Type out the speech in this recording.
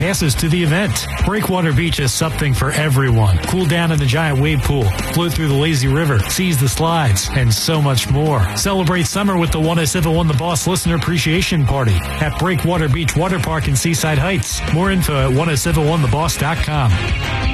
passes to the event. Breakwater Beach is something for everyone. Cool down in the giant wave pool, float through the lazy river, seize the slides, and so much more. Celebrate summer with the 1071 The Boss Listener Appreciation Party at Breakwater Beach Water Park in Seaside Heights. More info at 1071theboss.com.